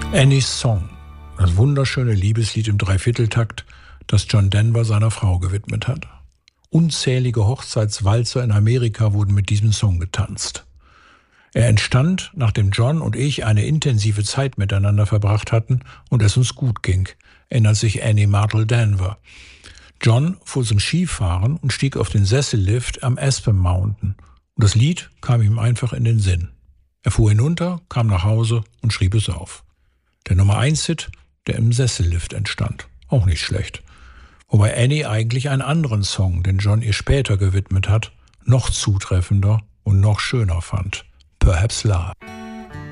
Annie's Song, das wunderschöne Liebeslied im Dreivierteltakt, das John Denver seiner Frau gewidmet hat. Unzählige Hochzeitswalzer in Amerika wurden mit diesem Song getanzt. Er entstand, nachdem John und ich eine intensive Zeit miteinander verbracht hatten und es uns gut ging, erinnert sich Annie Martel Denver. John fuhr zum Skifahren und stieg auf den Sessellift am Aspen Mountain. Und das Lied kam ihm einfach in den Sinn. Er fuhr hinunter, kam nach Hause und schrieb es auf. Der Nummer-1-Hit, der im Sessellift entstand. Auch nicht schlecht. Wobei Annie eigentlich einen anderen Song, den John ihr später gewidmet hat, noch zutreffender und noch schöner fand. Perhaps Love.